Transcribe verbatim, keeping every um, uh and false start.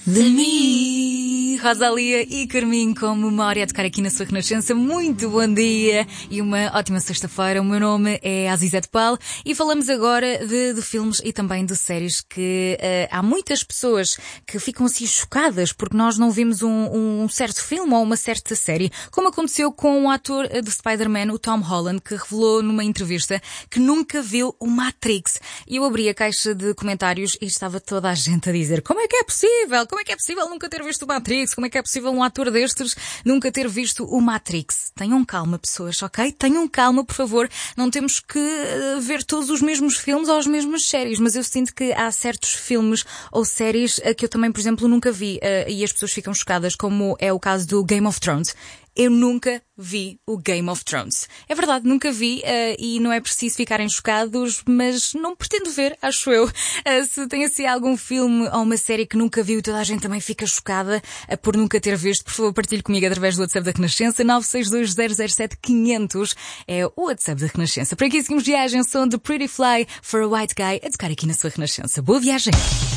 de mim. Rosalia e Carminho com Memória a tocar aqui na sua Renascença. Muito bom dia e uma ótima sexta-feira. O meu nome é Azizete Paulo e falamos agora de, de filmes e também de séries que uh, há muitas pessoas que ficam assim chocadas porque nós não vimos um, um certo filme ou uma certa série, como aconteceu com o ator de Spider-Man, o Tom Holland, que revelou numa entrevista que nunca viu o Matrix. E eu abri a caixa de comentários e estava toda a gente a dizer: como é que é possível? Como é que é possível nunca ter visto o Matrix? Como é que é possível um ator destes nunca ter visto o Matrix? Tenham calma, pessoas, ok? Tenham calma, por favor. Não temos que uh, ver todos os mesmos filmes ou as mesmas séries, mas eu sinto que há certos filmes ou séries uh, que eu também, por exemplo, nunca vi uh, e as pessoas ficam chocadas, como é o caso do Game of Thrones. Eu nunca vi o Game of Thrones. É verdade, nunca vi uh, e não é preciso ficarem chocados, mas não pretendo ver, acho eu. Uh, se tem assim algum filme ou uma série que nunca viu e toda a gente também fica chocada uh, por nunca ter visto, por favor, partilhe comigo através do WhatsApp da Renascença. Nove seis dois zero zero sete quinhentos é o WhatsApp da Renascença. Por aqui seguimos viagem, som de Pretty Fly for a White Guy a tocar aqui na sua Renascença. Boa viagem!